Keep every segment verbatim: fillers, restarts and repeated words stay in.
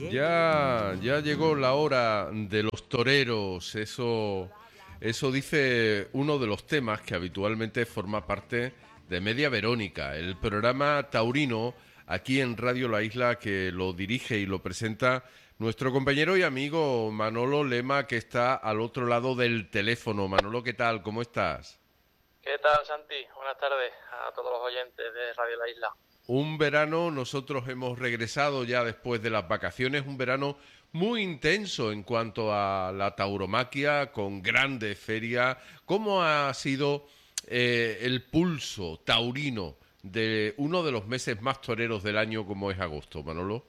Ya, ya llegó la hora de los toreros. Eso, eso dice uno de los temas que habitualmente forma parte de Media Verónica, el programa taurino aquí en Radio La Isla que lo dirige y lo presenta nuestro compañero y amigo Manolo Lema, que está al otro lado del teléfono. Manolo, ¿qué tal? ¿Cómo estás? ¿Qué tal, Santi? Buenas tardes a todos los oyentes de Radio La Isla. Un verano, nosotros hemos regresado ya después de las vacaciones, un verano muy intenso en cuanto a la tauromaquia, con grandes ferias. ¿Cómo ha sido eh, el pulso taurino de uno de los meses más toreros del año como es agosto, Manolo?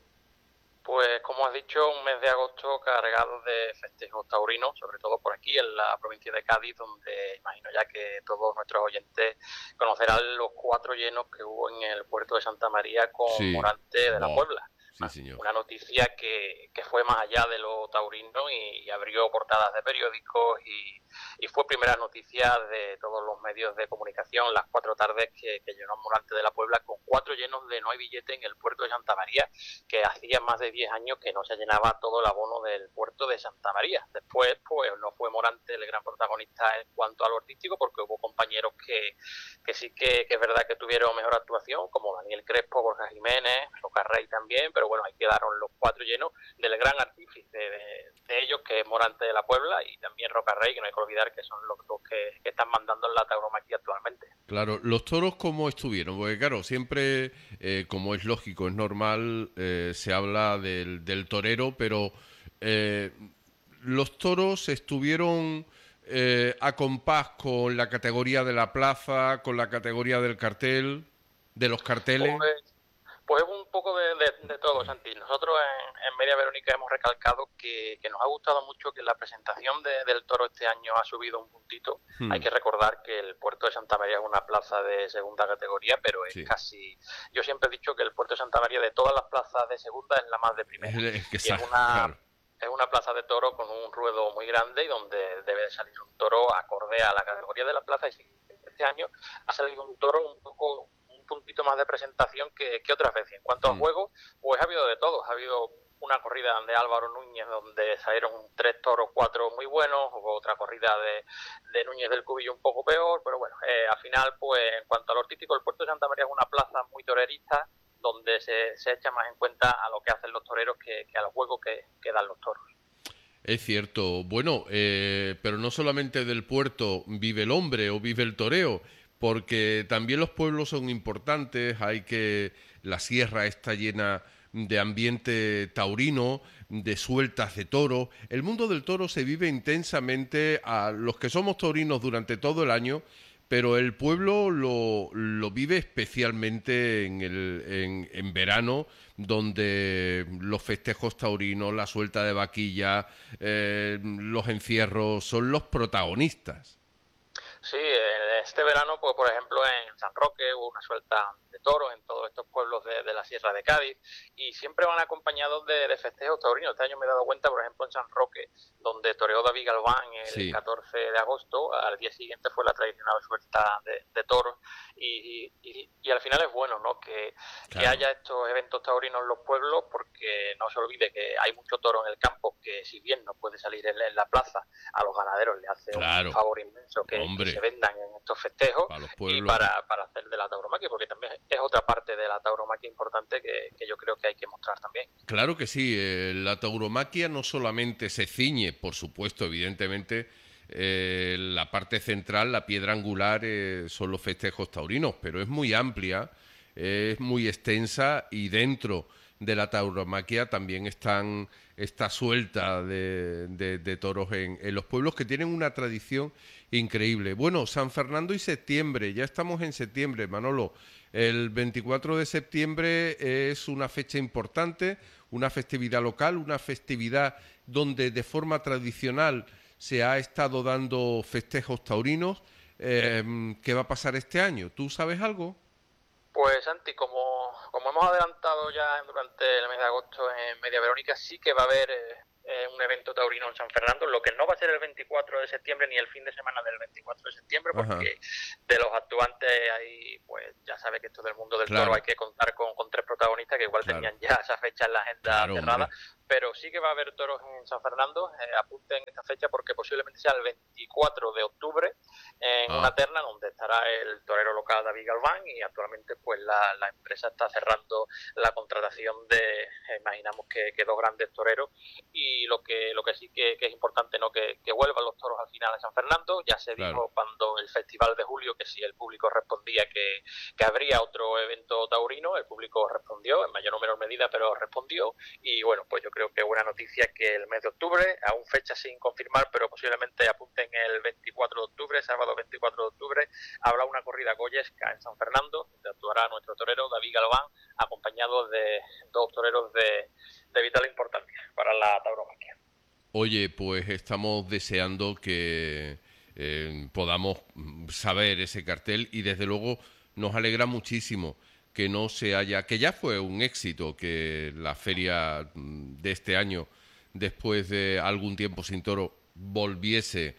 Pues como has dicho, un mes de agosto cargado de festejos taurinos, sobre todo por aquí en la provincia de Cádiz, donde imagino ya que todos nuestros oyentes conocerán los cuatro llenos que hubo en el puerto de Santa María con Sí. Morante de la Oh, Puebla. sí, señor. Una noticia que, que fue más allá de lo taurino y, y abrió portadas de periódicos y, y fue primera noticia de todos los medios de comunicación las cuatro tardes que, que llenó Morante de la Puebla con cuatro llenos de no hay billete en el puerto de Santa María, que hacía más de diez años que no se llenaba todo el abono del puerto de Santa María. Después, pues no fue Morante el gran protagonista en cuanto a lo artístico, porque hubo compañeros que, que sí que, que es verdad que tuvieron mejor actuación, como Daniel Crespo, Borja Jiménez, Roca Rey también, pero bueno, ahí quedaron los cuatro llenos del gran artífice de, de ellos, que es Morante de la Puebla, y también Roca Rey, que no hay que olvidar que son los dos que, que están mandando en la tauromaquia actualmente. Claro, los toros cómo estuvieron, porque claro, siempre, eh, como es lógico, es normal, eh, se habla del, del torero, pero eh, los toros estuvieron eh, a compás con la categoría de la plaza, con la categoría del cartel, de los carteles. Pues, Pues un poco de, de, de todo, Santi. Nosotros en, en Media Verónica hemos recalcado que, que nos ha gustado mucho que la presentación de, del toro este año ha subido un puntito. Hmm, Hay que recordar que el puerto de Santa María es una plaza de segunda categoría, pero es sí, casi... Yo siempre he dicho que el puerto de Santa María de todas las plazas de segunda es la más de es, primera. es que Y es sa- una... claro. Es una plaza de toro con un ruedo muy grande y donde debe de salir un toro acorde a la categoría de la plaza. Y este año ha salido un toro un poco un puntito más de presentación que, que otras veces. En cuanto a Hmm. juego, pues ha habido de todo. Ha habido una corrida de Álvaro Núñez donde salieron tres toros, cuatro muy buenos, hubo otra corrida de, de Núñez del Cubillo un poco peor, pero bueno, eh, al final, pues en cuanto a lo artístico, el puerto de Santa María es una plaza muy torerista, donde se, se echa más en cuenta a lo que hacen los toreros que, que al juego que, que dan los toros. Es cierto. Bueno, eh, pero no solamente del puerto vive el hombre o vive el toreo, porque también los pueblos son importantes. Hay que la sierra está llena de ambiente taurino, de sueltas de toro. El mundo del toro se vive intensamente a los que somos taurinos durante todo el año, pero el pueblo lo, lo vive especialmente en, el, en, en verano, donde los festejos taurinos, la suelta de vaquilla, eh, los encierros son los protagonistas. Sí, este verano, pues por ejemplo en San Roque hubo una suelta de toros en todos estos pueblos de, de la Sierra de Cádiz y siempre van acompañados de, de festejos taurinos. Este año me he dado cuenta, por ejemplo, en San Roque, donde toreó David Galván el Sí, catorce de agosto, al día siguiente fue la tradicional suelta de, de toros y, y, y al final es bueno, ¿no? Que, que claro, haya estos eventos taurinos en los pueblos, porque no se olvide que hay mucho toro en el campo que si bien no puede salir en, en la plaza, a los ganaderos le hace un claro, favor inmenso que, que se hombre, vendan en estos festejos para los y pueblos. para, para hacer de la tauromaquia, porque también es otra parte de la tauromaquia importante que, que yo creo que hay que mostrar también. Claro que sí, eh, la tauromaquia no solamente se ciñe, por supuesto, evidentemente, eh, la parte central, la piedra angular, eh, son los festejos taurinos, pero es muy amplia, eh, es muy extensa y dentro de la tauromaquia también están esta suelta de, de, de toros en, en los pueblos que tienen una tradición increíble. Bueno, San Fernando y septiembre, ya estamos en septiembre, Manolo. El veinticuatro de septiembre es una fecha importante, una festividad local, una festividad donde de forma tradicional se ha estado dando festejos taurinos. Eh, ¿Qué va a pasar este año? ¿Tú sabes algo? Pues Santi, como, como hemos adelantado ya durante el mes de agosto en Media Verónica, sí que va a haber eh, eh, un evento taurino en San Fernando, lo que no va a ser el veinticuatro de septiembre ni el fin de semana del veinticuatro de septiembre, Ajá, porque de los actuantes ahí, pues ya sabe que esto del mundo del toro hay claro, que contar con, con tres protagonistas que igual claro, tenían ya esa fecha en la agenda claro, cerrada, hombre. pero sí que va a haber toros en San Fernando. Eh, apunten esta fecha porque posiblemente sea el veinticuatro de octubre en Ah, una terna donde estará el torero local David Galván, y actualmente pues la, la empresa está cerrando la contratación de, eh, imaginamos que, que dos grandes toreros, y lo que lo que sí que, que es importante, no que, que vuelvan los toros al final de San Fernando. Ya se claro. dijo cuando el Festival de Julio que si el público respondía que, que habría otro evento taurino, el público respondió en mayor o menor medida, pero respondió. Y bueno, pues yo creo que buena noticia que el mes de octubre, aún fecha sin confirmar, pero posiblemente apunten el veinticuatro de octubre, sábado veinticuatro de octubre, habrá una corrida goyesca en San Fernando, donde actuará nuestro torero David Galván, acompañado de dos toreros de, de vital importancia para la tauromaquia. Oye, pues estamos deseando que eh, podamos saber ese cartel y desde luego nos alegra muchísimo que no se haya, que ya fue un éxito que la feria de este año, después de algún tiempo sin toro, volviese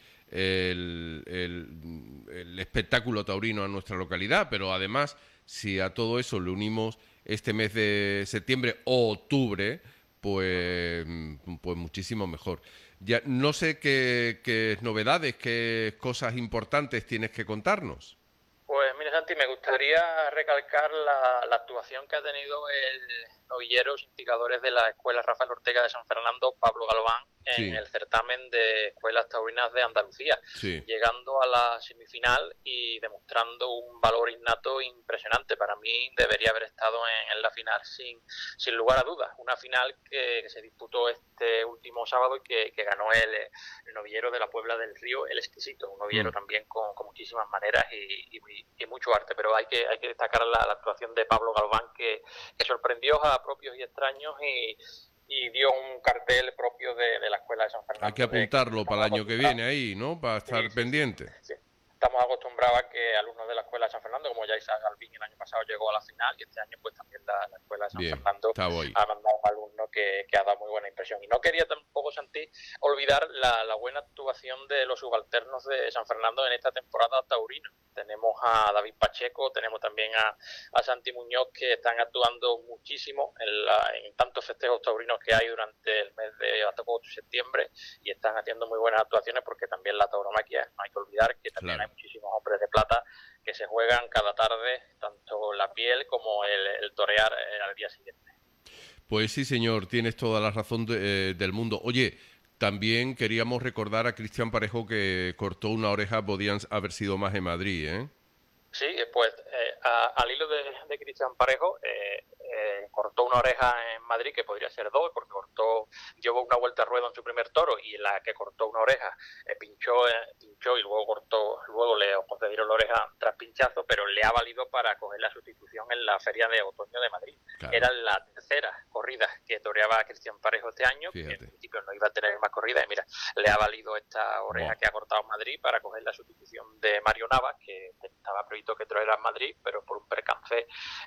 el, el, el espectáculo taurino a nuestra localidad, pero además, si a todo eso le unimos este mes de septiembre o octubre, pues, pues muchísimo mejor. Ya no sé qué, qué novedades, qué cosas importantes tienes que contarnos. Pues mire, Santi, me gustaría recalcar la, la actuación que ha tenido el novillero indicadores de la Escuela Rafael Ortega de San Fernando, Pablo Galván, en Sí, el certamen de escuelas taurinas de Andalucía, sí, llegando a la semifinal y demostrando un valor innato impresionante. Para mí debería haber estado en, en la final sin, sin lugar a dudas. Una final que, que se disputó este último sábado y que, que ganó el, el novillero de la Puebla del Río, el Exquisito, un novillero mm, también con, con muchísimas maneras y, y, y, mucho arte, pero hay que, hay que destacar la, la actuación de Pablo Galván, que, que sorprendió a propios y extraños y, y dio un cartel propio de, de la Escuela de San hay que Fernando, de que apuntarlo para estamos el año que acostumbrados. viene ahí, ¿no? Para Sí, estar sí, sí, pendiente. sí. Estamos acostumbrados a que alumnos de la Escuela de San Fernando, como ya Isaac Galvín el año pasado llegó a la final, y este año pues también la, la Escuela de San Bien, Fernando estaba ahí. ha mandado un alumno que, que ha dado muy buena impresión. Y no quería tampoco, Santi, olvidar la, la buena actuación de los subalternos de San Fernando en esta temporada taurina. Tenemos a David Pacheco, tenemos también a, a Santi Muñoz, que están actuando muchísimo en, la, en tantos festejos taurinos que hay durante el mes de agosto y septiembre, y están haciendo muy buenas actuaciones, porque también la tauromaquia, no hay que olvidar que también hay Claro. muchísimos hombres de plata que se juegan cada tarde tanto la piel como el, el torear eh, al día siguiente. Pues sí, señor, tienes toda la razón de- eh, del mundo. Oye, también queríamos recordar a Cristian Parejo que cortó una oreja, podían haber sido más en Madrid, ¿eh? Sí, pues eh, a, al hilo de, de Cristian Parejo, eh, eh, cortó una oreja en Madrid, que podría ser dos, porque cortó, llevó una vuelta a ruedo en su primer toro, y la que cortó una oreja eh, pinchó, eh, pinchó y luego cortó, luego le concedieron la oreja tras pinchazo, pero le ha valido para coger la sustitución en la Feria de Otoño de Madrid. Claro, Era la tercera corrida que toreaba Cristian Parejo este año, que en fíjate. principio no iba a tener más corridas, y mira, le ha valido esta oreja Buah. que ha cortado Madrid para coger la sustitución de Mario Navas, que estaba previsto que traerá en Madrid, pero por un percance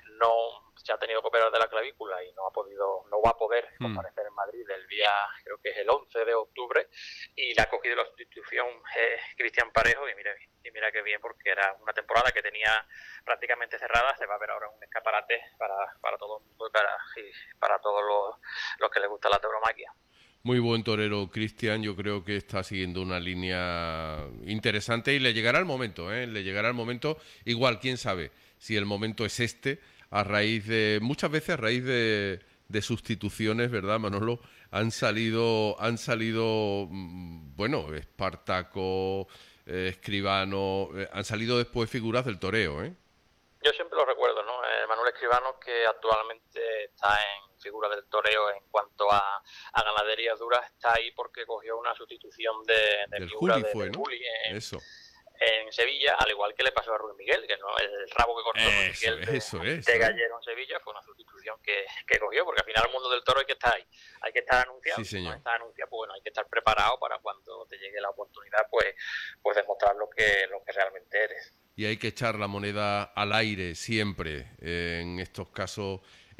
no se ha tenido que operar de la clavícula y no ha podido, no va a poder Hmm. comparecer en Madrid el día, creo que es el once de octubre, y le ha cogido la sustitución eh, Cristian Parejo, y mira, y mira qué bien, porque era una temporada que tenía prácticamente cerrada. Se va a ver ahora un escaparate para, para todo el mundo y para, y para todos los, los que les gusta la tauromaquia. Muy buen torero, Cristian. Yo creo que está siguiendo una línea interesante y le llegará el momento, ¿eh? Le llegará el momento. Igual, quién sabe si el momento es este, a raíz de, muchas veces a raíz de, de sustituciones, ¿verdad, Manolo? Han salido, han salido, mm, bueno, Espartaco, eh, Escribano, eh, han salido después figuras del toreo, ¿eh? Yo siempre lo recuerdo, ¿no? Eh, Manuel Escribano, que actualmente está en figura del toreo en cuanto a, a ganaderías duras, está ahí porque cogió una sustitución de, de Del figura Juli de, fue, del ¿no? Juli en, Eso. en Sevilla, al igual que le pasó a Rubén Miguel, que no el rabo que cortó Rubén Eso Miguel es, de, eso es, de ¿eh? Gallero en Sevilla fue una sustitución que, que cogió, porque al final el mundo del toro hay que estar ahí, hay que estar anunciado, Sí, y como no señor. está anunciado, pues bueno, hay que estar preparado para cuando te llegue la oportunidad, pues, pues demostrar lo que, lo que realmente eres. Y hay que echar la moneda al aire siempre. Eh, en estos casos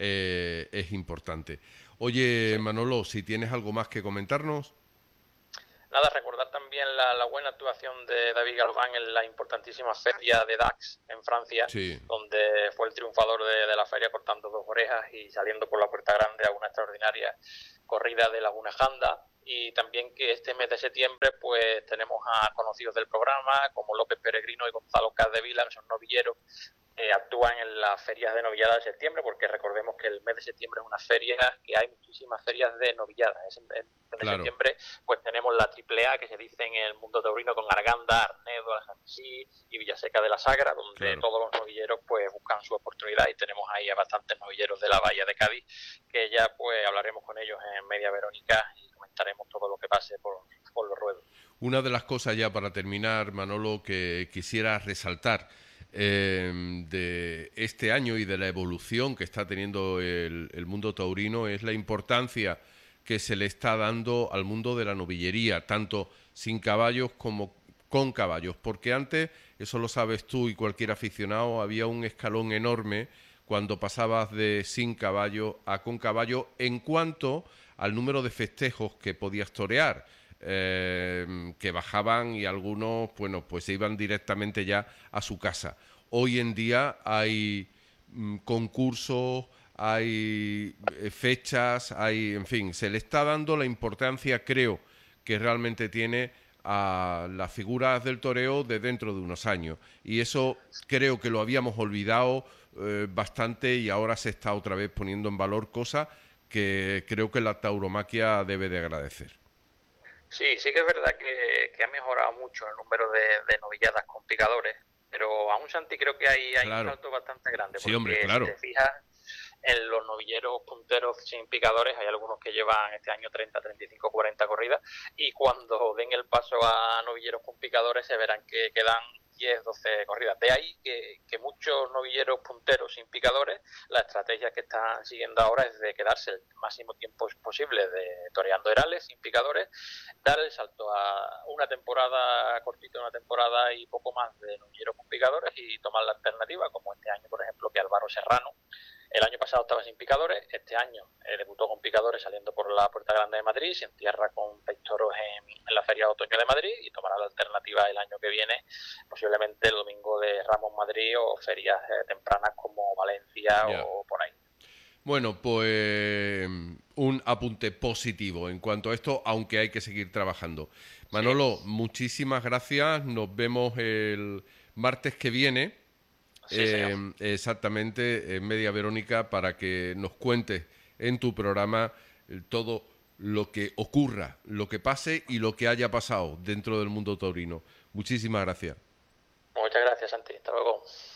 eh, es importante. Oye, Sí. Manolo, si tienes algo más que comentarnos. Nada, recordar también la, la buena actuación de David Galván en la importantísima feria de Dax en Francia, Sí, donde fue el triunfador de, de la feria cortando dos orejas y saliendo por la puerta grande a una extraordinaria corrida de Laguna Janda, y también que este mes de septiembre pues tenemos a conocidos del programa como López Peregrino y Gonzalo Capdevila, que son novilleros. Eh, actúan en las ferias de novillada de septiembre, porque recordemos que el mes de septiembre es una feria que hay muchísimas ferias de novillada. Es en el mes Claro. de septiembre pues tenemos la triple A, que se dice en el mundo taurino, con Arganda, Arnedo, Algemesí y Villaseca de la Sagra, donde Claro. todos los novilleros pues buscan su oportunidad, y tenemos ahí a bastantes novilleros de la Bahía de Cádiz, que ya pues hablaremos con ellos en Media Verónica y comentaremos todo lo que pase por, por los ruedos. Una de las cosas ya para terminar, Manolo, que quisiera resaltar eh, de este año y de la evolución que está teniendo el, el mundo taurino es la importancia que se le está dando al mundo de la novillería, tanto sin caballos como con caballos, porque antes, eso lo sabes tú y cualquier aficionado, había un escalón enorme cuando pasabas de sin caballo a con caballo en cuanto al número de festejos que podías torear. Eh, que bajaban y algunos, bueno, pues se iban directamente ya a su casa. Hoy en día hay mm, concursos, hay eh, fechas, hay, en fin, se le está dando la importancia, creo, que realmente tiene a las figuras del toreo de dentro de unos años. Y eso creo que lo habíamos olvidado eh, bastante, y ahora se está otra vez poniendo en valor, cosa que creo que la tauromaquia debe de agradecer. Sí, sí que es verdad que, que ha mejorado mucho el número de, de novilladas con picadores, pero aún, Santi, creo que hay, hay un Claro. salto bastante grande, Sí, porque hombre, si claro. te fijas, en los novilleros punteros sin picadores hay algunos que llevan este año treinta, treinta y cinco, cuarenta corridas, y cuando den el paso a novilleros con picadores se verán que quedan diez, doce corridas. De ahí que, que muchos novilleros punteros sin picadores, la estrategia que están siguiendo ahora es de quedarse el máximo tiempo posible de toreando herales sin picadores, dar el salto a una temporada cortita, una temporada y poco más de novilleros con picadores, y tomar la alternativa, como este año, por ejemplo, que Álvaro Serrano el año pasado estaba sin picadores, este año eh, debutó con picadores saliendo por la Puerta Grande de Madrid, se entierra con peistoros en, en la Feria de Otoño de Madrid, y tomará la alternativa el año que viene, posiblemente el domingo de Ramos Madrid, o ferias eh, tempranas como Valencia Ya. o por ahí. Bueno, pues un apunte positivo en cuanto a esto, aunque hay que seguir trabajando. Manolo, Sí, muchísimas gracias. Nos vemos el martes que viene. sí, señor. Eh, exactamente, en Media Verónica, para que nos cuentes en tu programa eh, todo lo que ocurra, lo que pase y lo que haya pasado dentro del mundo taurino. Muchísimas gracias. Muchas gracias, Santi. Hasta luego.